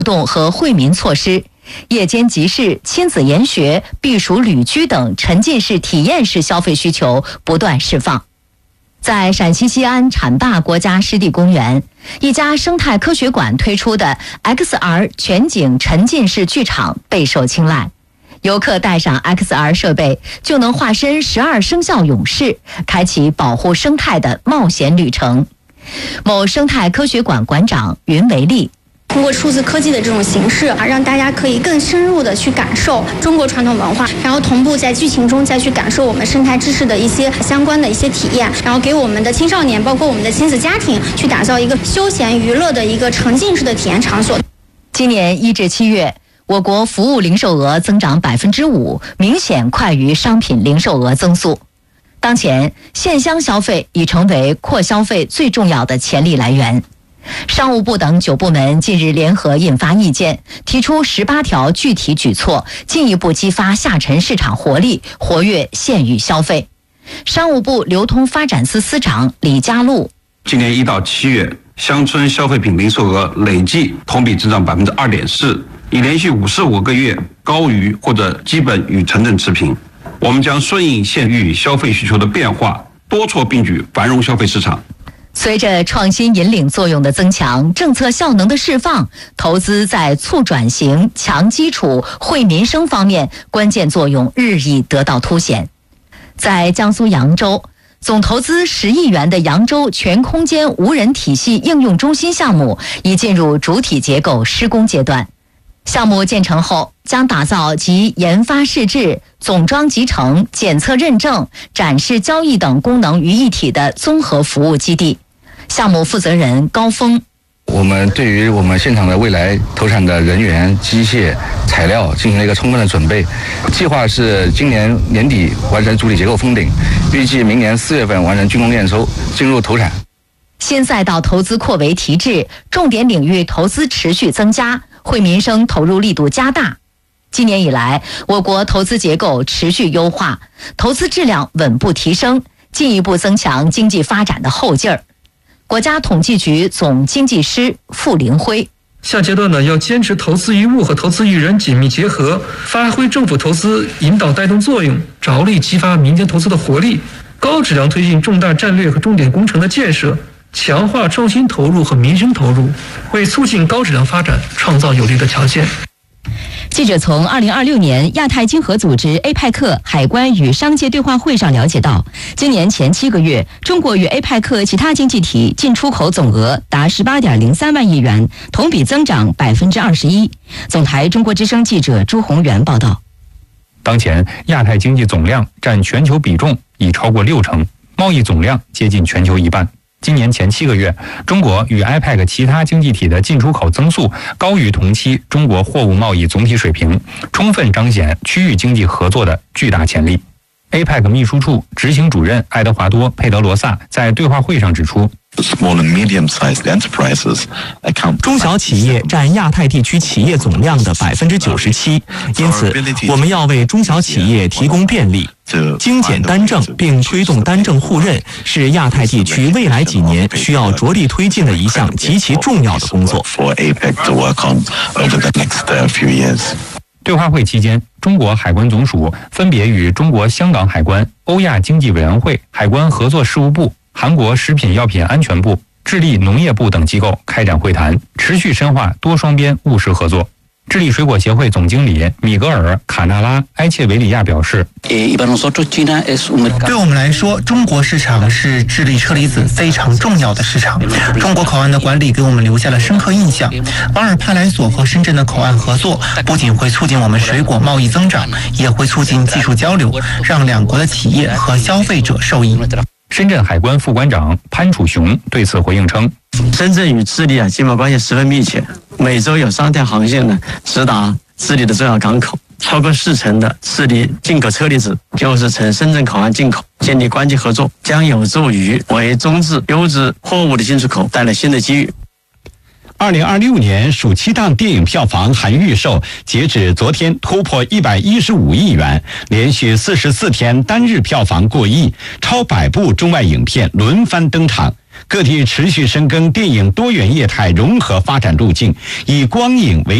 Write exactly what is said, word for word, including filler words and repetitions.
动和惠民措施，夜间集市、亲子研学、避暑旅居等沉浸式体验式消费需求不断释放。在陕西西安浐灞国家湿地公园，一家生态科学馆推出的 X R 全景沉浸式剧场备受青睐。游客带上 X R 设备，就能化身十二生肖勇士，开启保护生态的冒险旅程。某生态科学馆馆长云维利。 通过数字科技的这种形式啊，让大家可以更深入的去感受中国传统文化，然后同步在剧情中再去感受我们生态知识的一些相关的一些体验，然后给我们的青少年，包括我们的亲子家庭，去打造一个休闲娱乐的一个沉浸式的体验场所。 今年一至七月，我国服务零售额增长百分之五，明显快于商品零售额增速。当前，线乡消费已成为扩消费最重要的潜力来源。商务部等九部门近日联合印发意见，提出十八条具体举措，进一步激发下沉市场活力，活跃县域消费。商务部流通发展司司长李家禄： 今年一到七月，乡村消费品零售额累计同比增长百分之二点四，已连续五十五个月高于或者基本与城镇持平。我们将顺应县域消费需求的变化，多措并举，繁荣消费市场。 随着创新引领作用的增强，政策效能的释放，投资在促转型、强基础、惠民生方面关键作用日益得到凸显。在江苏扬州，总投资十亿元的扬州全空间无人体系应用中心项目已进入主体结构施工阶段。项目建成后，将打造集研发试制、总装集成、检测认证、展示交易等功能于一体的综合服务基地。项目负责人高峰： 我们对于我们现场的未来投产的人员、机械、材料进行了一个充分的准备，计划是今年年底完成主体结构封顶，预计明年四月份完成竣工验收，进入投产。 新赛道投资扩围提质，重点领域投资持续增加，惠民生投入力度加大。今年以来，我国投资结构持续优化，投资质量稳步提升，进一步增强经济发展的后劲儿。国家统计局总经济师傅凌辉： 下阶段呢，要坚持投资于物和投资于人紧密结合，发挥政府投资引导带动作用，着力激发民间投资的活力，高质量推进重大战略和重点工程的建设，强化创新投入和民生投入，为促进高质量发展创造有利的条件。 记者从二零二六年亚太经合组织 A P E C 海关与商界对话会上了解到，今年前七个月，中国与 A P E C 其他经济体进出口总额达十八点零三万亿元，同比增长百分之二十一。总台中国之声记者朱宏元报道。 当前，亚太经济总量占全球比重已超过六成，贸易总量接近全球一半。今年前七个月，中国与 A P E C 其他经济体的进出口增速高于同期中国货物贸易总体水平，充分彰显区域经济合作的巨大潜力。A P E C 秘书处执行主任爱德华多·佩德罗萨在对话会上指出， 中小企业占亚太地区企业总量的百分之九十七，因此我们要为中小企业提供便利。精简单政并推动单政互认是亚太地区未来几年需要着力推进的一项极其重要的工作。 对话会期间，中国海关总署分别与中国香港海关、欧亚经济委员会、海关合作事务部、韩国食品药品安全部、智利农业部等机构开展会谈，持续深化多双边务实合作。智利水果协会总经理米格尔·卡纳拉·埃切维里亚表示， 对我们来说，中国市场是智利车厘子非常重要的市场。中国口岸的管理给我们留下了深刻印象。马尔帕莱索和深圳的口岸合作不仅会促进我们水果贸易增长，也会促进技术交流，让两国的企业和消费者受益。 深圳海关副关长潘楚雄对此回应称， 深圳与智利啊经贸关系十分密切，每周有三条航线呢直达智利的重要港口，超过四成的智利进口车厘子就是从深圳口岸进口。建立关系合作将有助于为中质优质货物的进出口带来新的机遇。 二零二六年暑期档电影票房含预售，截止昨天突破一百一十五亿元，连续四十四天单日票房过亿，超百部中外影片轮番登场。各地持续深耕电影多元业态融合发展路径，以光影为